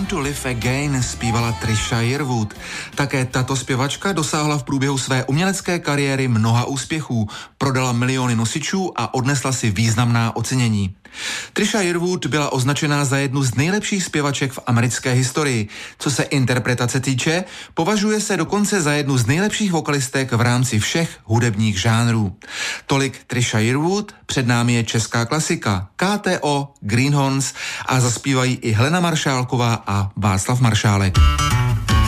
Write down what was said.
to Live Again zpívala Trisha Yearwood. Také tato zpěvačka dosáhla v průběhu své umělecké kariéry mnoha úspěchů, prodala miliony nosičů a odnesla si významná ocenění. Trisha Yearwood byla označená za jednu z nejlepších zpěvaček v americké historii. Co se interpretace týče, považuje se dokonce za jednu z nejlepších vokalistek v rámci všech hudebních žánrů. Tolik Trisha Yearwood, před námi je česká klasika KTO, Greenhorns a zaspívají i Helena Maršálková a Václav Maršálek.